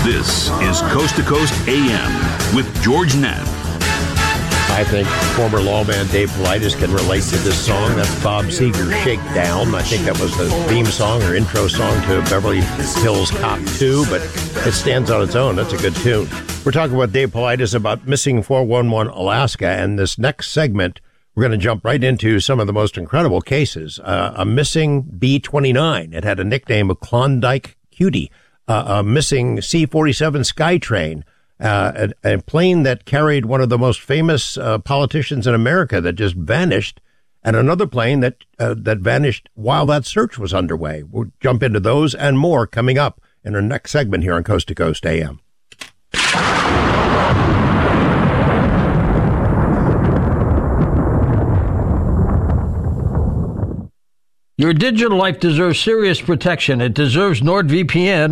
This is Coast to Coast AM with George Knapp. I think former lawman Dave Paulides can relate to this song. That's Bob Seger's Shakedown. I think that was the theme song or intro song to Beverly Hills Cop 2, but it stands on its own. That's a good tune. We're talking about Dave Paulides about missing 411 Alaska, and this next segment, we're going to jump right into some of the most incredible cases. A missing B-29. It had a nickname of Klondike Cutie. A missing C-47 Skytrain. A plane that carried one of the most famous politicians in America that just vanished, and another plane that vanished while that search was underway. We'll jump into those and more coming up in our next segment here on Coast to Coast AM. Your digital life deserves serious protection. It deserves NordVPN.